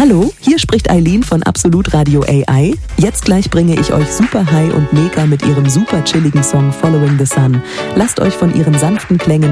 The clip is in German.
Hallo, hier spricht Eileen von Absolut Radio AI. Jetzt gleich bringe ich euch Super High und Mega mit ihrem super chilligen Song Following the Sun. Lasst euch von ihren sanften Klängen